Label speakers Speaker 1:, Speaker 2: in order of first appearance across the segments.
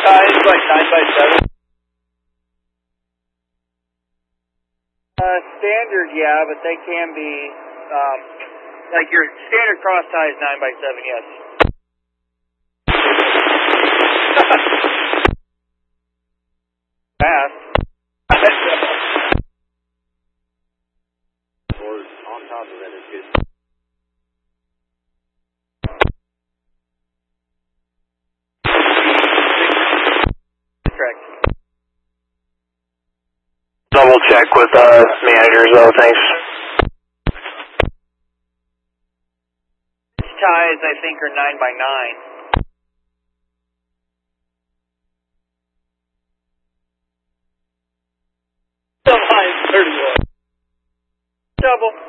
Speaker 1: It's like 9x7. Standard, yeah, but they can be, like your standard cross tie is 9x7, yes. Fast.
Speaker 2: Or on top of it is good.
Speaker 1: Correct.
Speaker 3: Double check with managers though, thanks.
Speaker 1: These ties, I think, are 9x9. Double.
Speaker 2: 4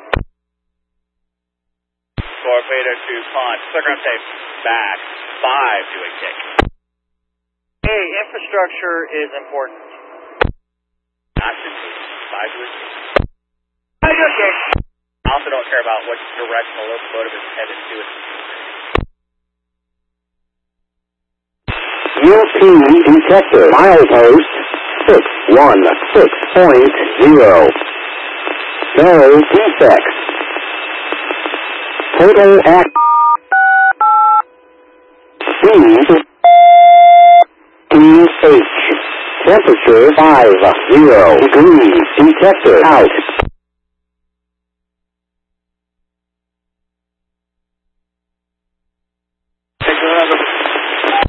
Speaker 2: Beta to punch. Click on tape. Back. 5 to a kick.
Speaker 1: Hey, infrastructure is important.
Speaker 2: Not to 5 to a kick.
Speaker 1: I do a kick.
Speaker 2: I also don't care about what direction the locomotive is headed to.
Speaker 4: UP detector, milepost 616.0. No defects. Total act. Speed TH. Temperature 50 degrees. Detector out.